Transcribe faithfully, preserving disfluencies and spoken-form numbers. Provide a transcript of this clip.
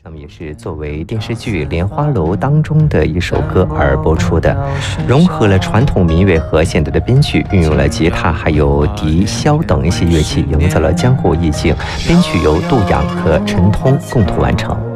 那么也是作为电视剧《莲花楼》当中的一首歌而播出的，融合了传统民乐和现代的编曲，运用了吉他还有笛、箫等一些乐器，营造了江湖意境。编曲由杜阳和陈通共同完成。